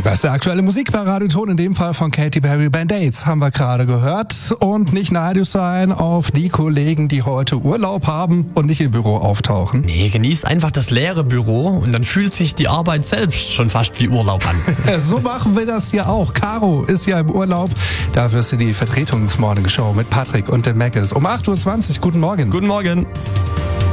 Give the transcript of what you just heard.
beste aktuelle Musik bei Radio Ton, in dem Fall von Katy Perry. Band-Aids haben wir gerade gehört. Und nicht neidisch sein auf die Kollegen, die heute Urlaub haben und nicht im Büro auftauchen. Nee, genießt einfach das leere Büro und dann fühlt sich die Arbeit selbst schon fast wie Urlaub an. So machen wir das hier auch. Caro ist ja im Urlaub. Dafür ist sie die Vertretungsmorning-Show mit Patrick und dem Mackes. Um 8.20 Uhr. Guten Morgen. Guten Morgen.